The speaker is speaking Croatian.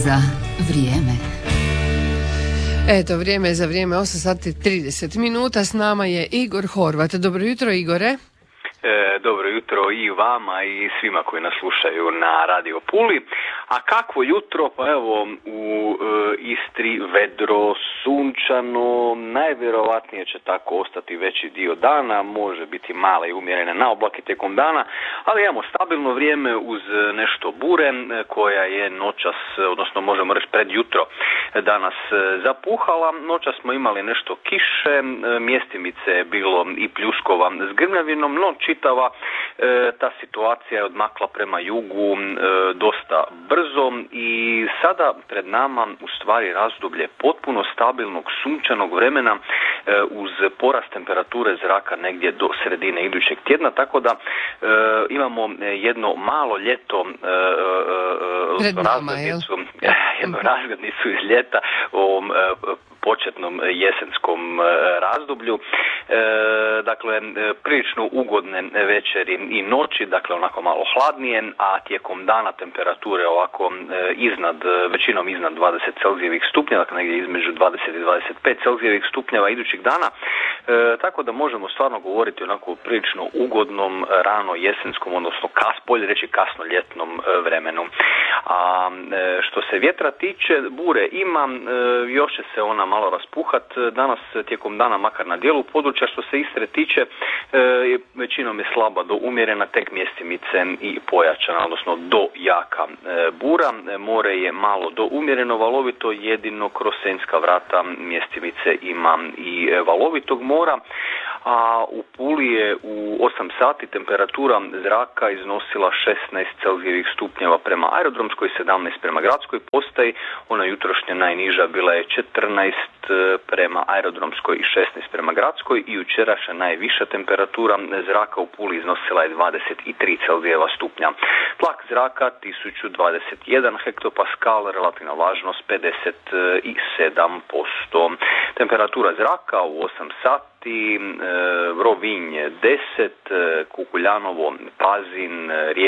za vrijeme. Eto, vrijeme je za vrijeme 8 sati 30 minuta. S nama je Igor Horvat. Dobro jutro, Igore. Dobro jutro i vama i svima koji nas slušaju na Radio Puli. A kakvo jutro? Pa evo, u Istri vedro, sunčano, najvjerovatnije će tako ostati veći dio dana, može biti male i umjerene naoblake tijekom dana, ali imamo stabilno vrijeme uz nešto bure koja je noćas, odnosno možemo reći pred jutro danas zapuhala. Noćas smo imali nešto kiše, mjestimice je bilo i pljuskova s grmljavinom, no čitava ta situacija je odmakla prema jugu dosta brzo i sada pred nama u stvari razdoblje potpuno stabilnog sunčanog vremena uz porast temperature zraka negdje do sredine idućeg tjedna, tako da imamo jedno malo ljeto, jednu razglednicu iz ljeta u ovom početnom jesenskom razdoblju. Dakle, prilično ugodne večeri i noći, dakle onako malo hladnije, a tijekom dana temperature ovako većinom iznad 20 Celzijevih stupnjeva, dakle negdje između 20 i 25 Celzijevih stupnjeva idućih dana, tako da možemo stvarno govoriti onako prilično ugodnom rano jesenskom, odnosno bolje reći kasno ljetnom vremenu. A što se vjetra tiče, bure ima, još će se ona malo raspuhat danas tijekom dana, makar na dijelu područja. Što se Istre tiče, većinom je slaba do umjerena, tek mjestimice i pojačana, odnosno do jaka bura. More je malo do umjereno valovito, jedino kroz Senjska vrata mjestimice ima i valovitog mora. A u Puli je u 8 sati temperatura zraka iznosila 16 Celzijevih stupnjeva prema aerodromskoj, 17 prema gradskoj postaji. Ona jutrošnja najniža bila je 14 prema aerodromskoj i 16 prema gradskoj i jučerašnja najviša temperatura zraka u Puli iznosila je 23 Celzijeva stupnja. Tlak zraka 1021 hektopaskal, relativna vlažnost 57%. Temperatura zraka u 8 sati Rovinj 10, Kukuljanovo, Pazin, Rijeka